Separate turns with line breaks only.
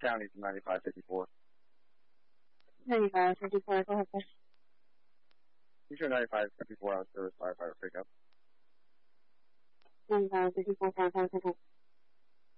County from 9554.
9554, go ahead, sir.
You show 9554 hour service firefighter pickup.
9554, firefighter pickup.